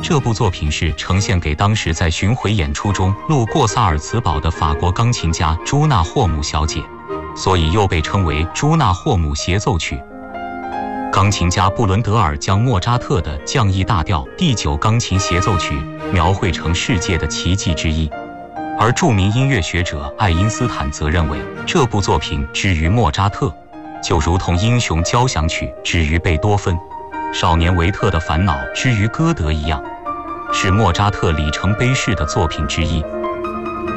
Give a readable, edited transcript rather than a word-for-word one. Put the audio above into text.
这部作品是呈现给当时在巡回演出中路过萨尔茨堡的法国钢琴家朱纳霍姆小姐，所以又被称为朱纳霍姆协奏曲。钢琴家布伦德尔将莫扎特的降 E 大调第9钢琴协奏曲描绘成世界的奇迹之一，而著名音乐学者爱因斯坦则认为，这部作品之于莫扎特，就如同英雄交响曲之于贝多芬，少年维特的烦恼之于歌德一样，是莫扎特里程碑式的作品之一。